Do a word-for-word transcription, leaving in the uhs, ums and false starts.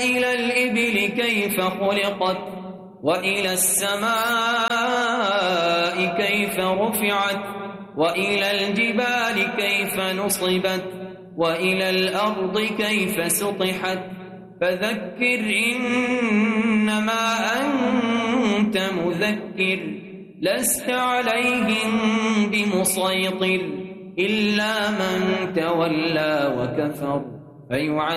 إلى الإبل كيف خلقت وإلى السماء كيف رفعت وإلى الجبال كيف نصبت وإلى الأرض كيف سطحت فذكر إنما أنت مذكر لست عليهم بمسيطر إلا من تولى وكفر فيعذبه